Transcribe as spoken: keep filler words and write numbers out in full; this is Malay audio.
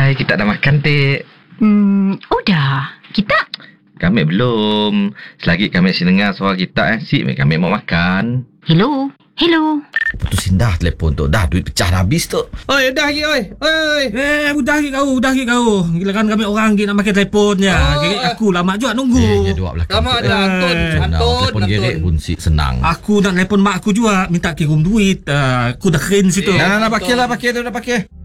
Hai, kita dah makan, Tik. Hmm, oh dah. Kita? Kami belum. Selagi kami si dengar suara kita, eh, si kami mau makan. Hello? Hello? Putusin dah telefon tu. Dah duit pecah dah habis tu. Oi, dah lagi, oi. Oi. Eh, budak lagi kau, budak lagi kau. Gila kan kami orang lagi nak pakai telefonnya. Oh, Gerik eh. aku lama juga nunggu. Eh, ya dua belakang. Lama tu, dah, eh. Antun. Eh, Antun, Telefon Gerik Antun. pun si senang. Aku nak telefon mak aku juga minta kirim duit. Uh, aku dah keren situ. Nah, nah, nah, pakai lah, pakai tu, dah pakai.